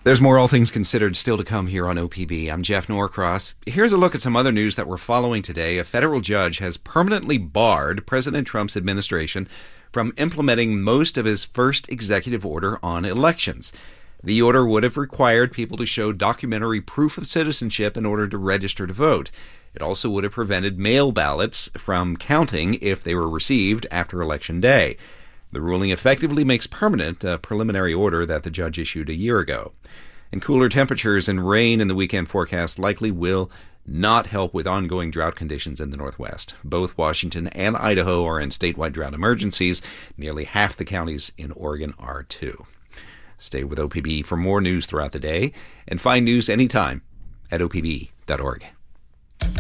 There's more All Things Considered still to come here on OPB. I'm Jeff Norcross. Here's a look at some other news that we're following today. A federal judge has permanently barred President Trump's administration from implementing most of his first executive order on elections. The order would have required people to show documentary proof of citizenship in order to register to vote. It also would have prevented mail ballots from counting if they were received after Election Day. The ruling effectively makes permanent a preliminary order that the judge issued a year ago. And cooler temperatures and rain in the weekend forecast likely will not help with ongoing drought conditions in the Northwest. Both Washington and Idaho are in statewide drought emergencies. Nearly half the counties in Oregon are too. Stay with OPB for more news throughout the day and find news anytime at opb.org.